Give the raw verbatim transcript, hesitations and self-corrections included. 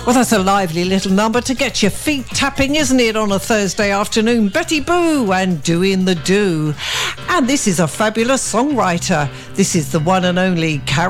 Well, that's a lively little number to get your feet tapping, isn't it, on a Thursday afternoon? Betty Boo and Doing the Do. And this is a fabulous songwriter. This is the one and only Carol